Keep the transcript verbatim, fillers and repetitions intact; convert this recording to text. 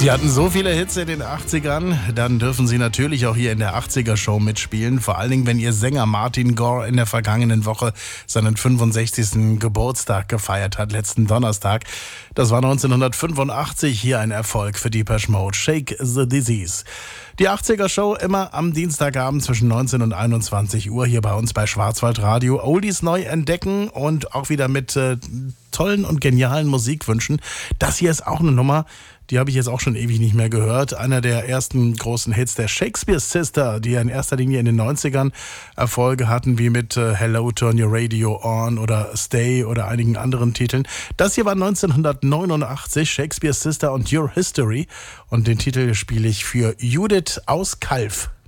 Sie hatten so viele Hits in den achtzigern, dann dürfen Sie natürlich auch hier in der achtziger-Show mitspielen. Vor allen Dingen, wenn Ihr Sänger Martin Gore in der vergangenen Woche seinen fünfundsechzigsten Geburtstag gefeiert hat, letzten Donnerstag. Das war neunzehnhundertfünfundachtzig hier ein Erfolg für Depeche Mode. Shake the Disease. Die achtziger-Show immer am Dienstagabend zwischen neunzehn und einundzwanzig Uhr hier bei uns bei Schwarzwaldradio. Oldies neu entdecken und auch wieder mit äh, tollen und genialen Musikwünschen. Das hier ist auch eine Nummer, die habe ich jetzt auch schon ewig nicht mehr gehört. Einer der ersten großen Hits der Shakespeare Sister, die ja in erster Linie in den neunzigern Erfolge hatten, wie mit äh, Hello, Turn Your Radio On oder Stay oder einigen anderen Titeln. Das hier war neunzehnhundertneunundachtzig, Shakespeare Sister und Your History. Und den Titel spiele ich für Judith aus Calw.